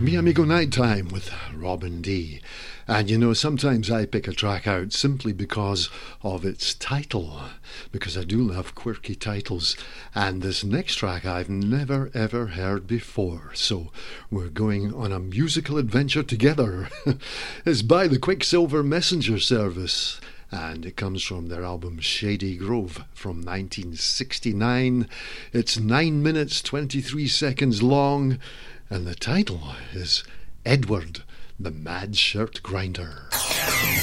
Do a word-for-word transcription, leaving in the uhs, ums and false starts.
Mi Amigo Nighttime with Robin D. And you know, sometimes I pick a track out simply because of its title, because I do love quirky titles. And this next track I've never ever heard before, so we're going on a musical adventure together. It's by the Quicksilver Messenger Service, and it comes from their album Shady Grove from nineteen sixty-nine. It's nine minutes twenty-three seconds long, and the title is Edward the Mad Shirt Grinder.